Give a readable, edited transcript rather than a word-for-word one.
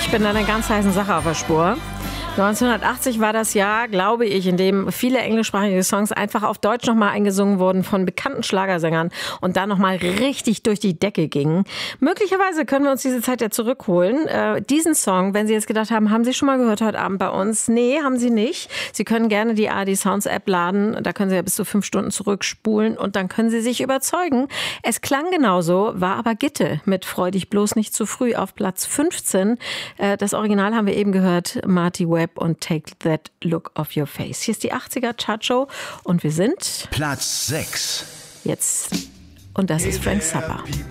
Ich bin da einer ganz heißen Sache auf der Spur. 1980 war das Jahr, glaube ich, in dem viele englischsprachige Songs einfach auf Deutsch nochmal eingesungen wurden von bekannten Schlagersängern und da nochmal richtig durch die Decke gingen. Möglicherweise können wir uns diese Zeit ja zurückholen. Diesen Song, wenn Sie jetzt gedacht haben, haben Sie schon mal gehört heute Abend bei uns? Nee, haben Sie nicht. Sie können gerne die ARD Sounds App laden. Da können Sie ja bis zu 5 Stunden zurückspulen und dann können Sie sich überzeugen. Es klang genauso, war aber Gitte mit Freu dich bloß nicht zu früh auf Platz 15. Das Original haben wir eben gehört, Marty Webb und Take That Look Off Your Face. Hier ist die 80er Chartshow und wir sind Platz 6. Jetzt, und das ist Frank Zappa.